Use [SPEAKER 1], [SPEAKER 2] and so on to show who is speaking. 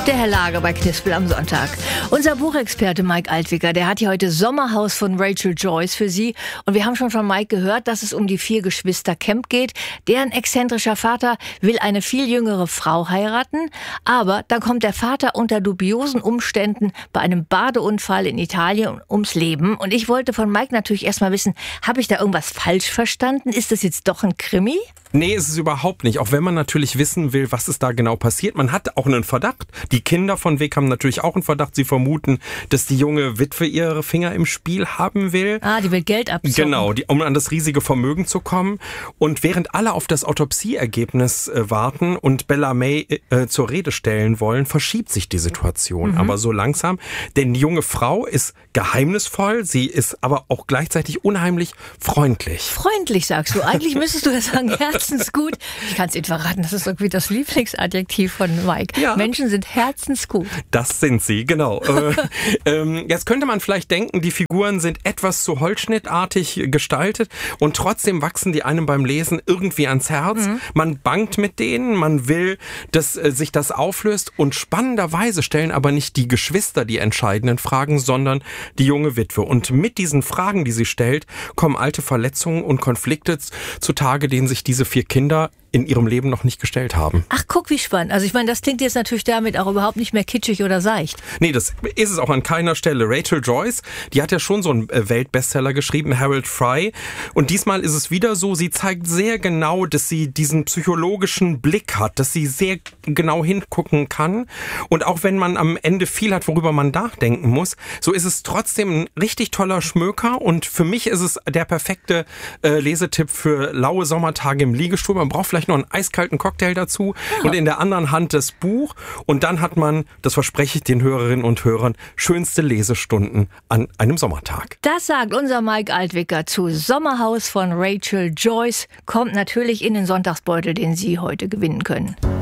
[SPEAKER 1] Der Herr Lager bei Knispel am Sonntag. Unser Buchexperte Mike Altwicker, der hat hier heute Sommerhaus von Rachel Joyce für Sie. Und wir haben schon von Mike gehört, dass es um die 4 Geschwister Kemp geht. Deren exzentrischer Vater will eine viel jüngere Frau heiraten. Aber dann kommt der Vater unter dubiosen Umständen bei einem Badeunfall in Italien ums Leben. Und ich wollte von Mike natürlich erstmal wissen, habe ich da irgendwas falsch verstanden? Ist das jetzt doch ein Krimi?
[SPEAKER 2] Nee, ist es überhaupt nicht. Auch wenn man natürlich wissen will, was ist da genau passiert. Man hat auch einen Verdacht. Die Kinder von Weg haben natürlich auch einen Verdacht. Sie vermuten, dass die junge Witwe ihre Finger im Spiel haben will.
[SPEAKER 1] Die will Geld abzocken.
[SPEAKER 2] Genau, um an das riesige Vermögen zu kommen. Und während alle auf das Autopsieergebnis warten und Bella May zur Rede stellen wollen, verschiebt sich die Situation. Aber so langsam. Denn die junge Frau ist geheimnisvoll. Sie ist aber auch gleichzeitig unheimlich freundlich.
[SPEAKER 1] Freundlich, sagst du. Eigentlich müsstest du das sagen, herzensgut. Ich kann es Ihnen verraten, das ist irgendwie das Lieblingsadjektiv von Mike.
[SPEAKER 2] Ja.
[SPEAKER 1] Menschen sind herzensgut.
[SPEAKER 2] Das sind sie, genau. Jetzt könnte man vielleicht denken, die Figuren sind etwas zu holzschnittartig gestaltet und trotzdem wachsen die einem beim Lesen irgendwie ans Herz. Man bangt mit denen, man will, dass sich das auflöst und spannenderweise stellen aber nicht die Geschwister die entscheidenden Fragen, sondern die junge Witwe. Und mit diesen Fragen, die sie stellt, kommen alte Verletzungen und Konflikte zutage, denen sich diese 4 Kinder in ihrem Leben noch nicht gestellt haben.
[SPEAKER 1] Ach, guck, wie spannend. Also ich meine, das klingt jetzt natürlich damit auch überhaupt nicht mehr kitschig oder seicht.
[SPEAKER 2] Nee, das ist es auch an keiner Stelle. Rachel Joyce, die hat ja schon so einen Weltbestseller geschrieben, Harold Fry. Und diesmal ist es wieder so, sie zeigt sehr genau, dass sie diesen psychologischen Blick hat, dass sie sehr genau hingucken kann. Und auch wenn man am Ende viel hat, worüber man nachdenken muss, so ist es trotzdem ein richtig toller Schmöker. Und für mich ist es der perfekte Lesetipp für laue Sommertage im Liegestuhl. Man braucht vielleicht noch einen eiskalten Cocktail dazu und in der anderen Hand das Buch. Und dann hat man, das verspreche ich den Hörerinnen und Hörern, schönste Lesestunden an einem Sommertag.
[SPEAKER 1] Das sagt unser Mike Altwicker zu Sommerhaus von Rachel Joyce. Kommt natürlich in den Sonntagsbeutel, den Sie heute gewinnen können.